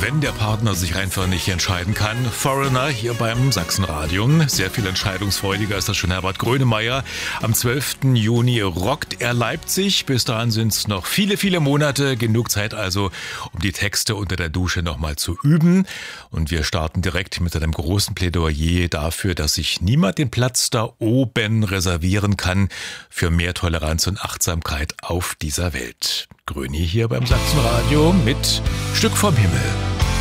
wenn der Partner sich einfach nicht entscheiden kann. Foreigner hier beim Sachsenradio. Sehr viel entscheidungsfreudiger ist das schon Herbert Grönemeyer. Am 12. Juni rockt er Leipzig. Bis dahin sind es noch viele, viele Monate. Genug Zeit also, um die Texte unter der Dusche nochmal zu üben. Und wir starten direkt mit einem großen Plädoyer dafür, dass sich niemand den Platz da oben reservieren kann für mehr Toleranz und Achtsamkeit auf dieser Welt. Gröni hier beim Sachsenradio mit Stück vom Himmel.